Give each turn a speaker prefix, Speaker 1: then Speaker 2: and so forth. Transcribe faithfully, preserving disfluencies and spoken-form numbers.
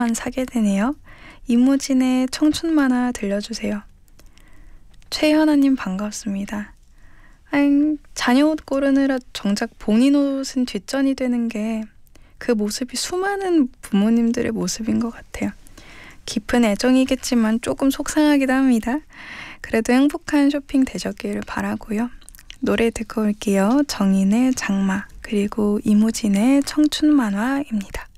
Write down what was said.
Speaker 1: 사게 되네요. 이무진의 청춘 만화 들려주세요. 최현아님 반갑습니다. 아잉, 자녀 옷 고르느라 정작 본인 옷은 뒷전이 되는 게 그 모습이 수많은 부모님들의 모습인 것 같아요. 깊은 애정이겠지만 조금 속상하기도 합니다. 그래도 행복한 쇼핑 되셨기를 바라고요. 노래 듣고 올게요. 정인의 장마 그리고 이무진의 청춘 만화입니다.